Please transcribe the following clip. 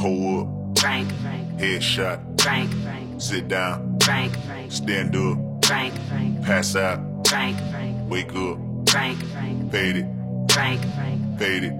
Pull up. Frank. Headshot. Frank. Sit down. Frank. Stand up. Frank. Pass out. Frank. Wake up. Frank. Paid it. Frank. Paid it.